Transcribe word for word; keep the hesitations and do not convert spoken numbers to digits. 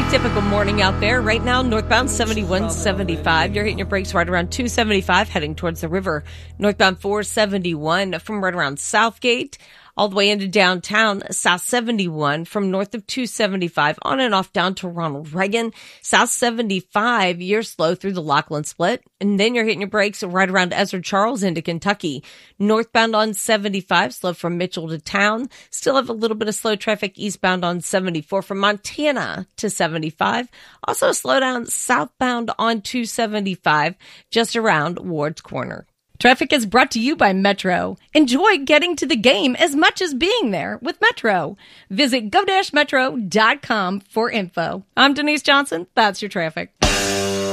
typical morning out there. Right now, northbound seventy-one seventy-five. You're hitting your brakes right around two seventy-five, heading towards the river. Northbound four seventy-one from right around Southgate all the way into downtown. South seventy-one from north of two seventy-five on and off down to Ronald Reagan. South seventy-five, you're slow through the Lachlan Split. And then you're hitting your brakes right around Ezra Charles into Kentucky. Northbound on seventy-five, slow from Mitchell to town. Still have a little bit of slow traffic eastbound on seventy-four from Montana to seventy-five. Also slow down southbound on two seventy-five just around Ward's Corner. Traffic is brought to you by Metro. Enjoy getting to the game as much as being there with Metro. Visit go dash metro dot com for info. I'm Denise Johnson. That's your traffic.